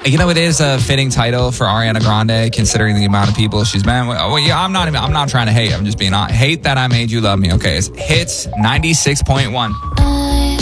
You know, it is a fitting title for Ariana Grande, considering the amount of people she's been. Well, yeah, I'm not trying to hate. I'm just being honest. Hate that I made you love me. Okay, it's hits 96.1.